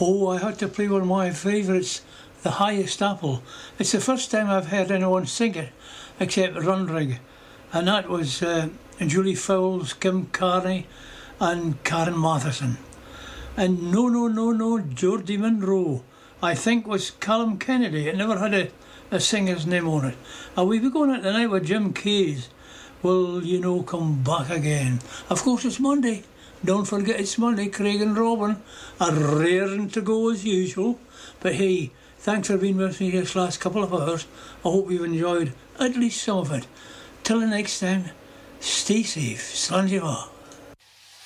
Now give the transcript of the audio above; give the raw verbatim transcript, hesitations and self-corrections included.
Oh, I had to play one of my favourites, The Highest Apple. It's the first time I've heard anyone sing it, except Runrig. And that was uh, Julie Fowles, Kim Carney and Karen Matheson. And No, No, No, No, Geordie Monroe, I think was Callum Kennedy. It never had a, a singer's name on it. And we be going out tonight with Jim Case. Will you know come back again? Of course it's Monday. Don't forget it's Monday. Craig and Robin are raring to go as usual. But hey, thanks for being with me this last couple of hours. I hope you've enjoyed at least some of it. Till the next time, stay safe. Slàinte mhath.